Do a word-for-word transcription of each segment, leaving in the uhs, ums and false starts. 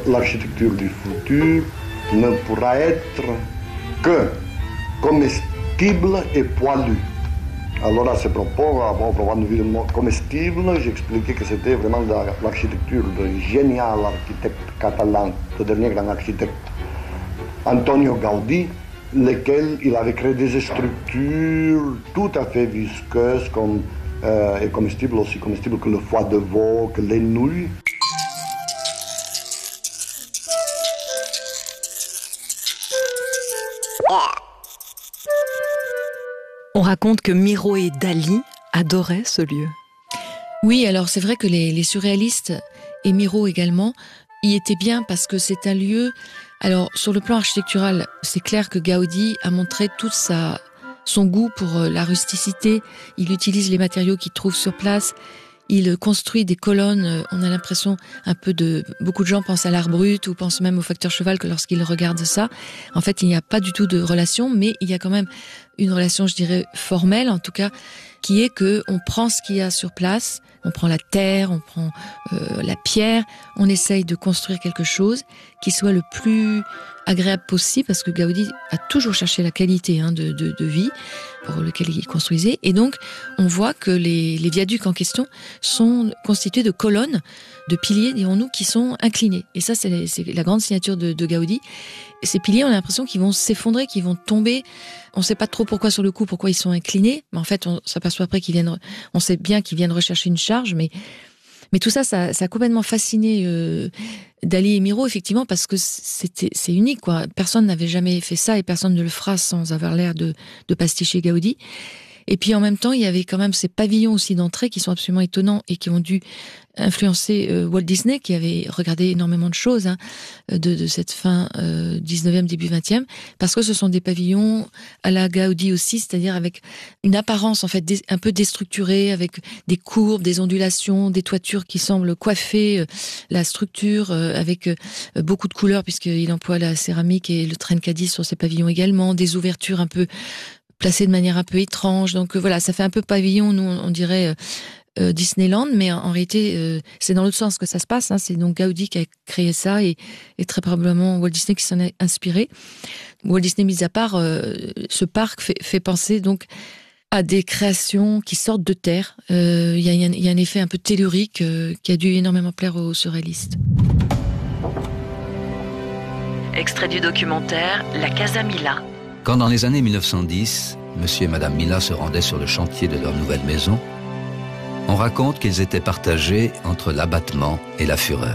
l'architecture du futur ne pourra être que comestible et poilue. Alors à ce propos, à propos de ville comestible, j'expliquais que c'était vraiment l'architecture de génial architecte catalan, le dernier grand architecte, Antonio Gaudí, lequel il avait créé des structures tout à fait visqueuses comme, euh, et comestibles, aussi comestibles que le foie de veau, que les nouilles. On raconte que Miro et Dali adoraient ce lieu. Oui, alors c'est vrai que les, les surréalistes, et Miro également, y étaient bien parce que c'est un lieu... Alors, sur le plan architectural, c'est clair que Gaudí a montré tout sa, son goût pour la rusticité. Il utilise les matériaux qu'il trouve sur place. Il construit des colonnes, on a l'impression un peu de... Beaucoup de gens pensent à l'art brut ou pensent même au facteur cheval que lorsqu'ils regardent ça. En fait, il n'y a pas du tout de relation, mais il y a quand même une relation, je dirais, formelle, en tout cas, qui est que on prend ce qu'il y a sur place, on prend la terre, on prend euh, la pierre, on essaye de construire quelque chose qui soit le plus agréable possible, parce que Gaudí a toujours cherché la qualité hein, de, de, de vie pour lequel il construisait. Et donc, on voit que les, les viaducs en question sont constitués de colonnes, de piliers, dirons-nous, qui sont inclinés. Et ça, c'est, c'est la grande signature de, de Gaudí. Et ces piliers, on a l'impression qu'ils vont s'effondrer, qu'ils vont tomber. On ne sait pas trop pourquoi sur le coup, pourquoi ils sont inclinés. Mais en fait, on s'aperçoit après qu'ils viennent, on sait bien qu'ils viennent rechercher une charge, mais Mais tout ça, ça, ça a complètement fasciné euh, Dali et Miro, effectivement, parce que c'était, c'est unique, quoi. Personne n'avait jamais fait ça et personne ne le fera sans avoir l'air de, de pasticher Gaudí. Et puis en même temps, il y avait quand même ces pavillons aussi d'entrée qui sont absolument étonnants et qui ont dû influencer euh, Walt Disney, qui avait regardé énormément de choses hein, de, de cette fin euh, dix-neuvième, début vingtième, parce que ce sont des pavillons à la Gaudí aussi, c'est-à-dire avec une apparence en fait dé, un peu déstructurée, avec des courbes, des ondulations, des toitures qui semblent coiffer euh, la structure, euh, avec euh, beaucoup de couleurs, puisqu'il emploie la céramique et le trencadis sur ces pavillons également, des ouvertures un peu placé de manière un peu étrange. Donc euh, voilà, ça fait un peu pavillon, nous on dirait euh, euh, Disneyland, mais en, en réalité euh, c'est dans l'autre sens que ça se passe. Hein. C'est donc Gaudí qui a créé ça et, et très probablement Walt Disney qui s'en est inspiré. Walt Disney mis à part, euh, ce parc fait, fait penser donc à des créations qui sortent de terre. Il euh, y, y, y a un effet un peu tellurique euh, qui a dû énormément plaire aux surréalistes. Extrait du documentaire La Casa Mila. Quand dans les années mille neuf cent dix, monsieur et madame Mila se rendaient sur le chantier de leur nouvelle maison, on raconte qu'ils étaient partagés entre l'abattement et la fureur.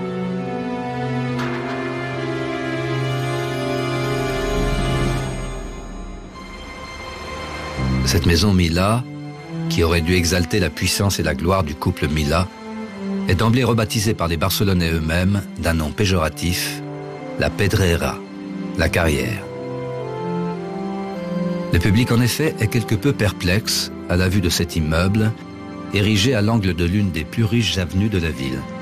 Cette maison Mila, qui aurait dû exalter la puissance et la gloire du couple Mila, est d'emblée rebaptisée par les Barcelonais eux-mêmes d'un nom péjoratif, la Pedrera, la carrière. Le public, en effet, est quelque peu perplexe à la vue de cet immeuble, érigé à l'angle de l'une des plus riches avenues de la ville.